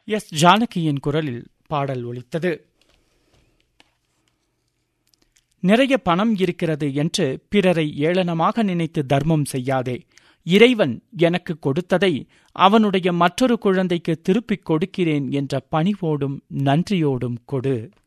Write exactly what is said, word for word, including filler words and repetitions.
S ஜானகியின் குரலில் பாடல் ஒலித்தது. நிறைய பணம் இருக்கிறது என்று பிறரை ஏளனமாக நினைத்து தர்மம் செய்யாதே. இறைவன் எனக்கு கொடுத்ததை அவனுடைய மற்றொரு குழந்தைக்கு திருப்பிக் கொடுக்கிறேன் என்ற பணிவோடும் நன்றியோடும் கொடு.